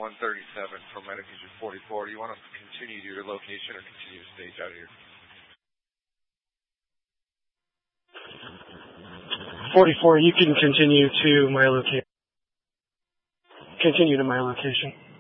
137 from my location 44. Do you want to continue to your location or continue to stage out of here? 44, you can continue to my location. Continue to my location.